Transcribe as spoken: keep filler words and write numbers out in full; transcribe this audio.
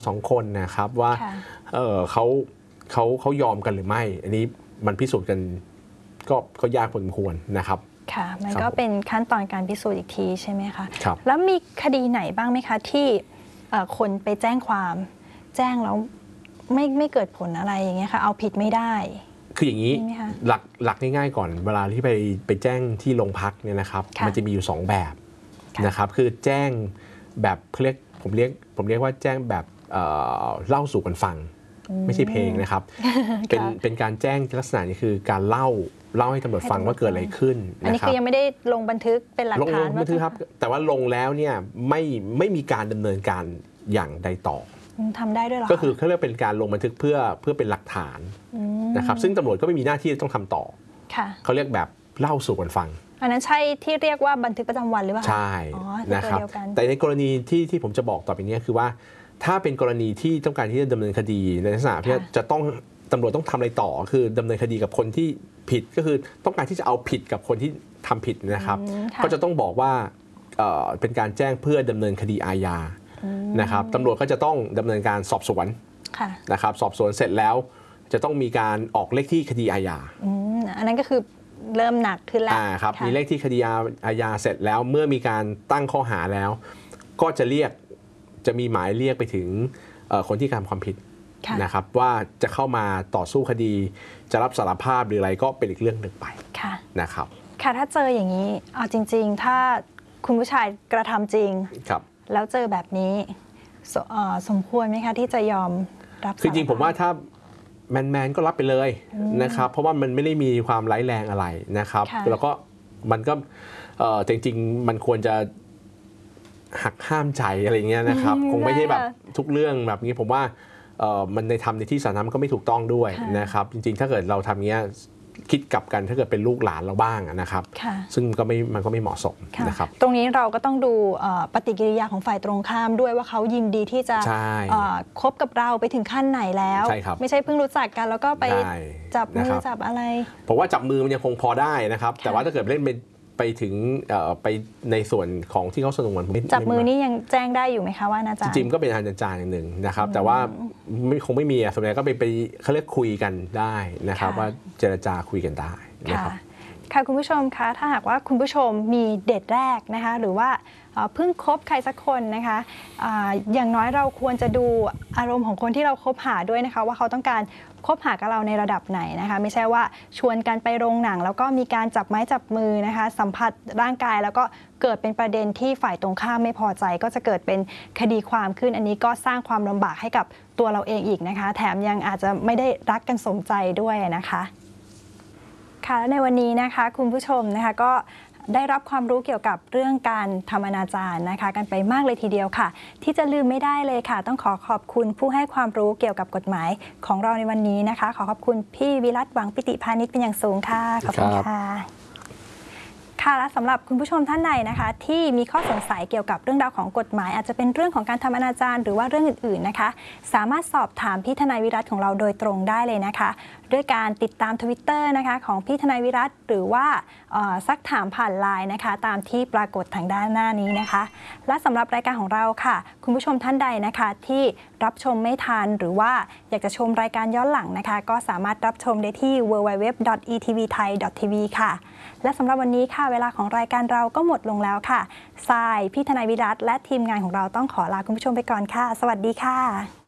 สองคนนะครับว่าเออเขาเขาเขายอมกันหรือไม่อันนี้มันพิสูจน์กันก็ก็ยากพอสมควรนะครับค่ะมันก็เป็นขั้นตอนการพิสูจน์อีกทีใช่ไหมคะครับแล้วมีคดีไหนบ้างไหมคะที่คนไปแจ้งความแจ้งแล้วไม่ไม่เกิดผลอะไรอย่างเงี้ยค่ะเอาผิดไม่ได้คืออย่างนี้หลักหลักง่ายๆก่อนเวลาที่ไปไปแจ้งที่โรงพักเนี่ยนะครับมันจะมีอยู่สองแบบนะครับคือแจ้งแบบเรียกผมเรียกผมเรียกว่าแจ้งแบบเล่าสู่กันฟังไม่ใช่เพลงนะครับเป็นเป็นการแจ้งลักษณะนี้คือการเล่าเล่าให้ตำรวจฟังว่าเกิดอะไรขึ้นอันนี้คือยังไม่ได้ลงบันทึกเป็นหลักฐานลงบันทึกครับแต่ว่าลงแล้วเนี่ยไม่ไม่มีการดำเนินการอย่างใดต่อทำได้ด้วยหรอก็คือเขาเรียกเป็นการลงบันทึกเพื่อเพื่อเป็นหลักฐานนะครับซึ่งตำรวจก็ไม่มีหน้าที่ต้องทำต่อเขาเรียกแบบเล่าสู่กันฟังอันนั้นใช่ที่เรียกว่าบันทึกประจำวันหรือเปล่าใช่นะครับแต่ในกรณีที่ที่ผมจะบอกต่อไปนี้คือว่าถ้าเป็นกรณีที่ต้องการที่จะดำเนินคดีในลักษณะที่จะต้องตำรวจต้องทำอะไรต่อคือดำเนินคดีกับคนที่ผิดก็คือต้องการที่จะเอาผิดกับคนที่ทำผิดนะครับก็จะต้องบอกว่าเป็นการแจ้งเพื่อดำเนินคดีอาญานะครับตำรวจก็จะต้องดำเนินการสอบสวนนะครับสอบสวนเสร็จแล้วจะต้องมีการออกเลขที่คดีอาญาอันนั้นก็คือเริ่มหนักขึ้นแล้วครับมีเลขที่คดีอาญาเสร็จแล้วเมื่อมีการตั้งข้อหาแล้วก็จะเรียกจะมีหมายเรียกไปถึงคนที่กระทำความผิดนะครับว่าจะเข้ามาต่อสู้คดีจะรับสารภาพหรืออะไรก็เป็นอีกเรื่องหนึ่งไปนะครับค่ะถ้าเจออย่างนี้เอาจริงๆถ้าคุณผู้ชายกระทำจริงแล้วเจอแบบนี้ส, สมควรไหมคะที่จะยอมรับคือจริงผมว่าถ้าแมนแมนก็รับไปเลยนะครับเพราะว่ามันไม่ได้มีความร้ายแรงอะไรนะครับแล้วก็มันก็จริงๆมันควรจะหักห้ามใจอะไรเงี้ยนะครับคงไม่ใช่แบบทุกเรื่องแบบนี้ผมว่ามันในทำในที่สาธารณะก็ไม่ถูกต้องด้วยนะครับจริงๆถ้าเกิดเราทำเงี้ยคิดกลับกันถ้าเกิดเป็นลูกหลานเราบ้างนะครับซึ่งก็ไม่มันก็ไม่เหมาะสมนะครับตรงนี้เราก็ต้องดูปฏิกิริยาของฝ่ายตรงข้ามด้วยว่าเขายินดีที่จะคบกับเราไปถึงขั้นไหนแล้วไม่ใช่เพิ่งรู้จักกันแล้วก็ไปจับมือจับอะไรผมว่าจับมือมันยังคงพอได้นะครับแต่ว่าถ้าเกิดเล่นเป็นไปถึงไปในส่วนของที่เขาสนุกมันจับมือนี่ยังแจ้งได้อยู่ไหมคะว่าอาจารย์จริงๆก็เป็นอาจารย์อย่างหนึ่งนะครับแต่ว่าคงไม่มีส่วนใหญ่ก็ไปไปเขาเรียกคุยกันได้นะครับว่าเจรจาคุยกันได้นะครับค่ะคุณผู้ชมคะถ้าหากว่าคุณผู้ชมมีเดทแรกนะคะหรือว่าเพิ่งคบใครสักคนนะคะอย่างน้อยเราควรจะดูอารมณ์ของคนที่เราคบหาด้วยนะคะว่าเขาต้องการคบหากับเราในระดับไหนนะคะไม่ใช่ว่าชวนกันไปโรงหนังแล้วก็มีการจับไม้จับมือนะคะสัมผัสร่างกายแล้วก็เกิดเป็นประเด็นที่ฝ่ายตรงข้ามไม่พอใจก็จะเกิดเป็นคดีความขึ้นอันนี้ก็สร้างความลำบากให้กับตัวเราเองอีกนะคะแถมยังอาจจะไม่ได้รักกันสมใจด้วยนะคะค่ะในวันนี้นะคะคุณผู้ชมนะคะก็ได้รับความรู้เกี่ยวกับเรื่องการทำอนาจารนะคะกันไปมากเลยทีเดียวค่ะที่จะลืมไม่ได้เลยค่ะต้องขอขอบคุณผู้ให้ความรู้เกี่ยวกับกฎหมายของเราในวันนี้นะคะขอขอบคุณพี่วิรัตหวังปิติพานิชเป็นอย่างสูงค่ะขอบคุณค่ะค่ะและสำหรับคุณผู้ชมท่านใดนะคะที่มีข้อสงสัยเกี่ยวกับเรื่องราวของกฎหมายอาจจะเป็นเรื่องของการทำอนาจารหรือว่าเรื่องอื่นๆนะคะสามารถสอบถามพี่ทนายวิรัตของเราโดยตรงได้เลยนะคะด้วยการติดตาม ทวิตเตอร์ นะคะของพี่ทนายวิรัตหรือว่าซักถามผ่านไลน์นะคะตามที่ปรากฏทางด้านหน้านี้นะคะและสำหรับรายการของเราค่ะคุณผู้ชมท่านใดนะคะที่รับชมไม่ทันหรือว่าอยากจะชมรายการย้อนหลังนะคะก็สามารถรับชมได้ที่ ดับเบิลยู ดับเบิลยู ดับเบิลยู ดอท อี ที วี ไทย ดอท ที วี ค่ะและสำหรับวันนี้ค่ะเวลาของรายการเราก็หมดลงแล้วค่ะทรายพี่ทนายวิรัตและทีมงานของเราต้องขอลาคุณผู้ชมไปก่อนค่ะสวัสดีค่ะ